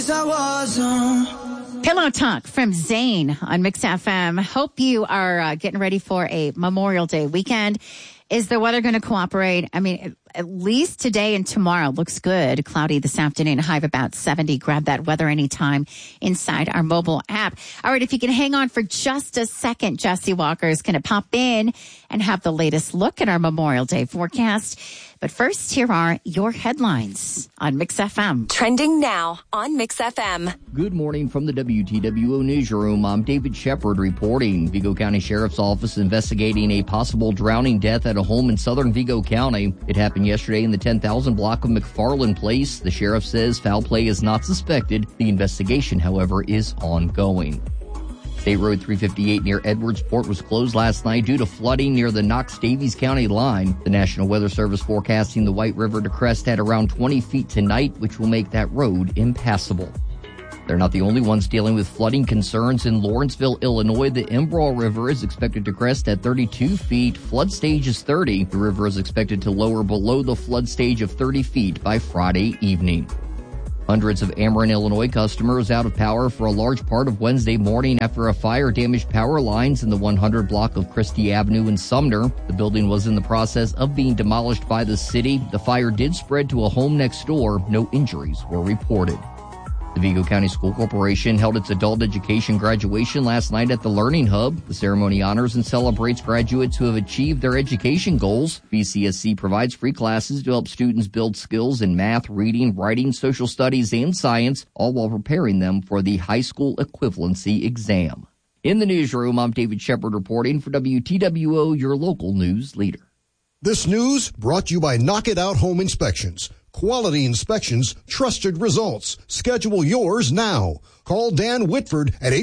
Pillow Talk from Zane on Mix FM. Hope you are getting ready for a Memorial Day weekend. Is the weather going to cooperate? I mean, at least today and tomorrow looks good. Cloudy this afternoon, high of about 70. Grab that weather anytime inside our mobile app. All right, if you can hang on for just a second, Jesse Walker is going to pop in and have the latest look at our Memorial Day forecast. But first, here are your headlines on Mix FM. Trending now on Mix FM. Good morning from the WTWO Newsroom. I'm David Shepard reporting. Vigo County Sheriff's Office investigating a possible drowning death at a home in southern Vigo County. It happened yesterday in the 10,000 block of McFarland Place. The sheriff says foul play is not suspected. The investigation, however, is ongoing. State Road 358 near Edwardsport was closed last night due to flooding near the Knox-Davies County line. The National Weather Service forecasting the White River to crest at around 20 feet tonight, which will make that road impassable. They're not the only ones dealing with flooding concerns in Lawrenceville, Illinois. The Embroil River is expected to crest at 32 feet. Flood stage is 30. The river is expected to lower below the flood stage of 30 feet by Friday evening. Hundreds of Ameren, Illinois customers out of power for a large part of Wednesday morning after a fire damaged power lines in the 100 block of Christie Avenue in Sumner. The building was in the process of being demolished by the city. The fire did spread to a home next door. No injuries were reported. The Vigo County School Corporation held its adult education graduation last night at the Learning Hub. The ceremony honors and celebrates graduates who have achieved their education goals. VCSC provides free classes to help students build skills in math, reading, writing, social studies, and science, all while preparing them for the high school equivalency exam. In the newsroom, I'm David Shepard reporting for WTWO, your local news leader. This news brought to you by Knock It Out Home Inspections. Quality inspections, trusted results. Schedule yours now. Call Dan Whitford at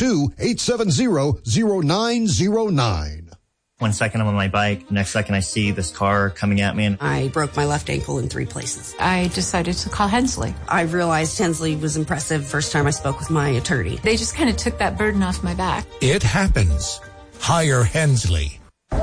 812-870-0909. 1 second I'm on my bike, next second I see this car coming at me. And I broke my left ankle in 3 places. I decided to call Hensley. I realized Hensley was impressive first time I spoke with my attorney. They just kind of took that burden off my back. It happens. Hire Hensley.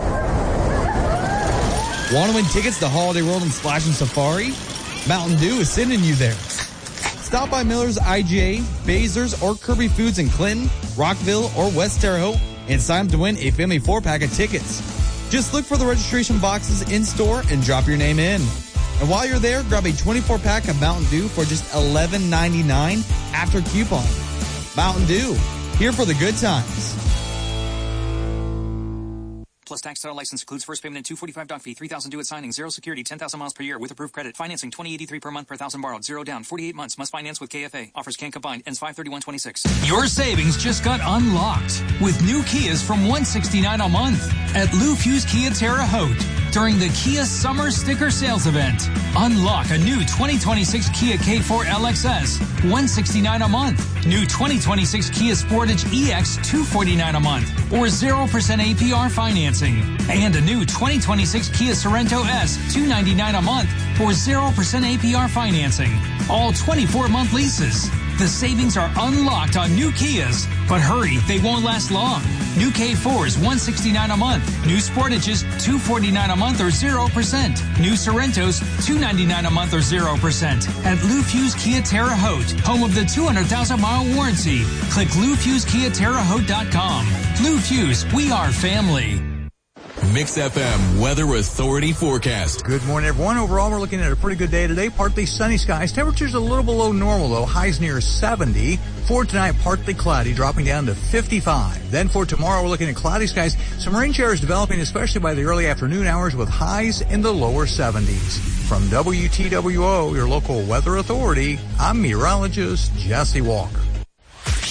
Want to win tickets to Holiday World and Splash and Safari? Mountain Dew is sending you there. Stop by Miller's IGA, Bazers, or Kirby Foods in Clinton, Rockville, or West Terre Haute and sign up to win a family 4-pack of tickets. Just look for the registration boxes in-store and drop your name in. And while you're there, grab a 24-pack of Mountain Dew for just $11.99 after coupon. Mountain Dew, here for the good times. Plus tax title license includes first payment and $245 doc fee, $3,000 due at signing, 0 security, 10,000 miles per year with approved credit. Financing $20.83 per month per $1,000 borrowed, 0 down, 48 months. Must finance with KFA. Offers can't combine. Ends 5/31/26. Your savings just got unlocked with new Kias from $169 a month at Lou Fuse Kia Terre Haute during the Kia Summer Sticker Sales Event. Unlock a new 2026 Kia K4 LXS, $169 a month. New 2026 Kia Sportage EX, $249 a month, or 0% APR financing. And a new 2026 Kia Sorento S, $299 a month for 0% APR financing. All 24-month leases. The savings are unlocked on new Kias, but hurry, they won't last long. New K4s, $169 a month. New Sportages, $249 a month or 0%. New Sorrentos, $299 a month or 0%. At Lou Fuse Kia Terre Haute, home of the 200,000-mile warranty. Click LouFuseKiaTerreHaute.com. Lou Fuse, we are family. Mix FM Weather Authority forecast. Good morning, everyone. Overall, we're looking at a pretty good day today. Partly sunny skies. Temperatures a little below normal, though. Highs near 70. For tonight, partly cloudy, dropping down to 55. Then for tomorrow, we're looking at cloudy skies. Some rain showers developing, especially by the early afternoon hours, with highs in the lower 70s. From WTWO, your local weather authority, I'm meteorologist Jesse Walker.